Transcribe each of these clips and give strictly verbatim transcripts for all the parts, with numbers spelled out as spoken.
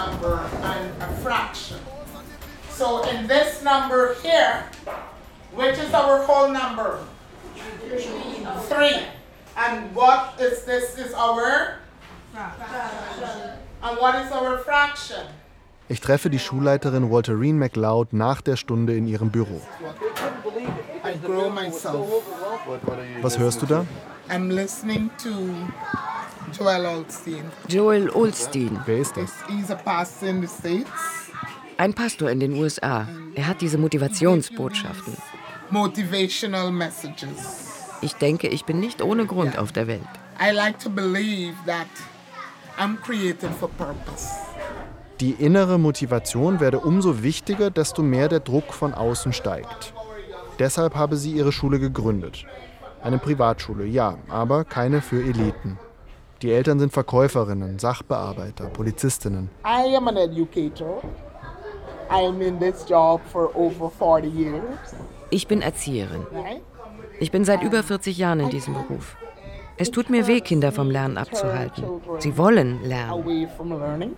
number and a fraction. So in this number here, which is our whole number? Three. And what is this is our fraction. And what is our fraction? Ich treffe die Schulleiterin Walterine McLeod nach der Stunde in ihrem Büro. I grow myself. Was hörst du da? I'm listening to Joel Osteen. Joel Osteen. Wer ist das? He's a pastor in the States. Ein Pastor in den U S A. Er hat diese Motivationsbotschaften. Motivational messages. Ich denke, ich bin nicht ohne Grund auf der Welt. I like to believe that I'm created for purpose. Die innere Motivation werde umso wichtiger, desto mehr der Druck von außen steigt. Deshalb habe sie ihre Schule gegründet. Eine Privatschule, ja, aber keine für Eliten. Die Eltern sind Verkäuferinnen, Sachbearbeiter, Polizistinnen. I am an educator. I am in this job for over forty years. Ich bin Erzieherin. Ich bin seit über vierzig Jahren in diesem Beruf. Es tut mir weh, Kinder vom Lernen abzuhalten. Sie wollen lernen.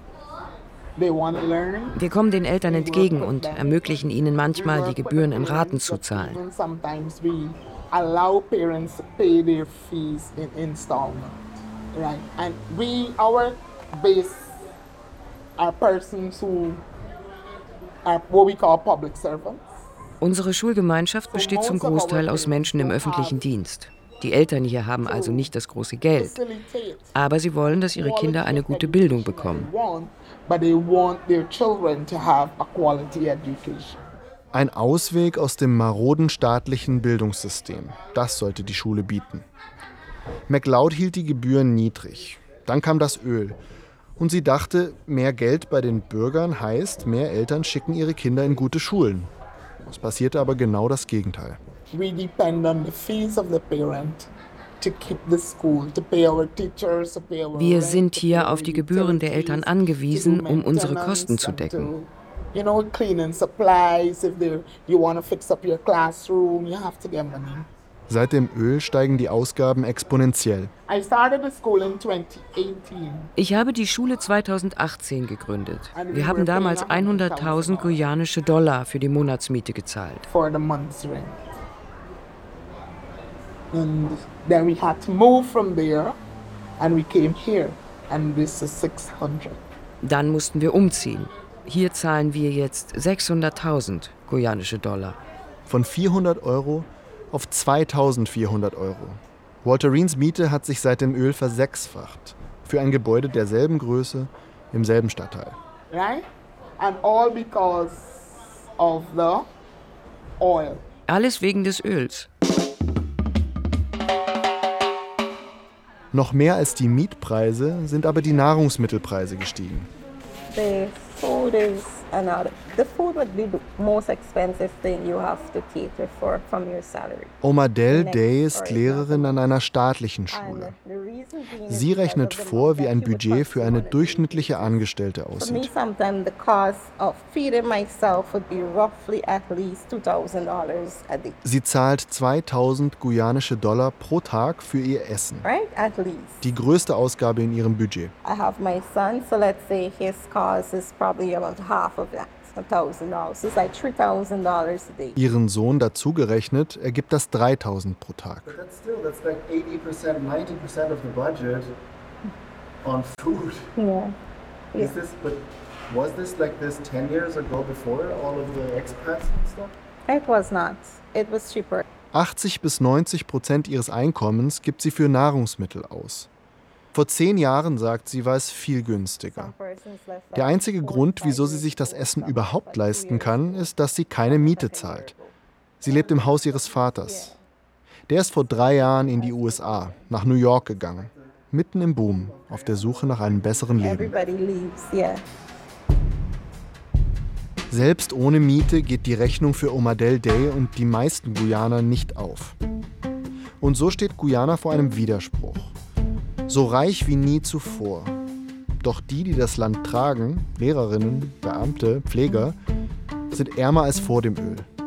Wir kommen den Eltern entgegen und ermöglichen ihnen manchmal, die Gebühren in Raten zu zahlen. Unsere Schulgemeinschaft besteht zum Großteil aus Menschen im öffentlichen Dienst. Die Eltern hier haben also nicht das große Geld, aber sie wollen, dass ihre Kinder eine gute Bildung bekommen. Ein Ausweg aus dem maroden staatlichen Bildungssystem, das sollte die Schule bieten. McLeod hielt die Gebühren niedrig. Dann kam das Öl. Und sie dachte, mehr Geld bei den Bürgern heißt, mehr Eltern schicken ihre Kinder in gute Schulen. Es passierte aber genau das Gegenteil. Wir sind hier auf die Gebühren der Eltern angewiesen, um unsere Kosten zu decken. Seit dem Öl steigen die Ausgaben exponentiell. Ich habe die Schule zweitausendachtzehn gegründet. Wir haben damals hunderttausend guyanische Dollar für die Monatsmiete gezahlt. And then we had to move from there and we came here and this is six hundred. Dann mussten wir umziehen. Hier zahlen wir jetzt sechshunderttausend guyanische Dollar. Von vierhundert Euro auf zweitausendvierhundert Euro. Walterines Miete hat sich seit dem Öl versechsfacht. Für ein Gebäude derselben Größe im selben Stadtteil. Right? And all because of the oil. Alles wegen des Öls. Noch mehr als die Mietpreise sind aber die Nahrungsmittelpreise gestiegen. The food is another. The food would be the most expensive thing you have to cater for from your salary. Omadel Day ist Lehrerin an einer staatlichen Schule. Sie rechnet vor, wie ein Budget für eine durchschnittliche Angestellte aussieht. Sie zahlt zweitausend guyanische Dollar pro Tag für ihr Essen. Die größte Ausgabe in ihrem Budget. I have my son, so let's say his cost is probably about half of that. one thousand dollars. So it's like three thousand dollars a day. Ihren Sohn dazugerechnet ergibt das dreitausend pro Tag. But that's still, that's like eighty percent, ninety percent of the budget on food. Yeah. yeah. Is this, but was this like this ten years ago before all of the expats and stuff? It was not. It was cheaper. achtzig bis neunzig Prozent ihres Einkommens gibt sie für Nahrungsmittel aus. Vor zehn Jahren, sagt sie, war es viel günstiger. Der einzige Grund, wieso sie sich das Essen überhaupt leisten kann, ist, dass sie keine Miete zahlt. Sie lebt im Haus ihres Vaters. Der ist vor drei Jahren in die U S A, nach New York gegangen. Mitten im Boom, auf der Suche nach einem besseren Leben. Selbst ohne Miete geht die Rechnung für Omadel Day und die meisten Guyaner nicht auf. Und so steht Guyana vor einem Widerspruch. So reich wie nie zuvor. Doch die, die das Land tragen, Lehrerinnen, Beamte, Pfleger, sind ärmer als vor dem Öl.